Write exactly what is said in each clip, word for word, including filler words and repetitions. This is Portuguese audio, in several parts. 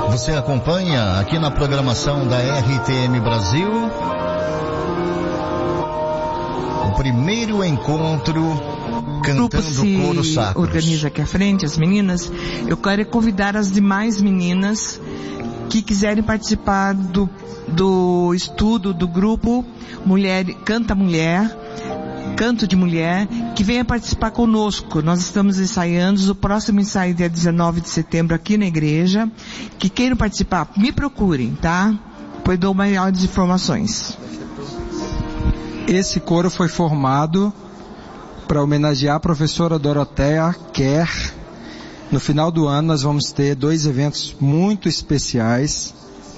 Você acompanha aqui na programação da R T M Brasil o primeiro encontro cantando coro sacros. Organiza aqui à frente as meninas. Eu quero convidar as demais meninas que quiserem participar do, do estudo do grupo Mulher, Canta Mulher, Canto de Mulher, que venha participar conosco. Nós estamos ensaiando, o próximo ensaio é dia dezenove de setembro aqui na igreja. Que queiram participar, me procurem, tá? Depois dou maiores informações. Esse coro foi formado para homenagear a professora Doroteia Kerr. No final do ano nós vamos ter dois eventos muito especiais.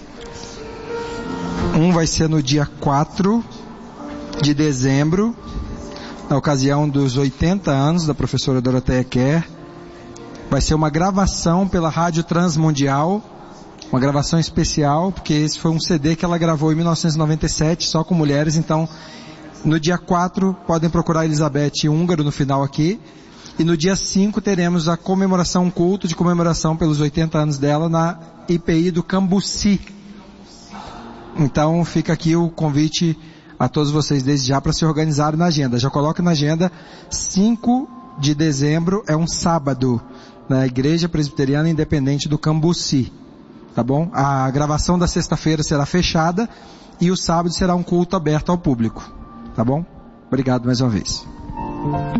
Um vai ser no dia quatro de dezembro, na ocasião dos oitenta anos da professora Doroteia Kerr. Vai ser uma gravação pela Rádio Transmundial, uma gravação especial, porque esse foi um C D que ela gravou em mil novecentos e noventa e sete, só com mulheres. Então, no dia quatro, podem procurar a Elizabeth Húngaro no final aqui. E no dia cinco teremos a comemoração, um culto de comemoração pelos oitenta anos dela na I P I do Cambuci. Então fica aqui o convite a todos vocês desde já para se organizarem na agenda. Já coloque na agenda, cinco de dezembro é um sábado, na Igreja Presbiteriana Independente do Cambuci. Tá bom? A gravação da sexta-feira será fechada e o sábado será um culto aberto ao público. Tá bom? Obrigado mais uma vez.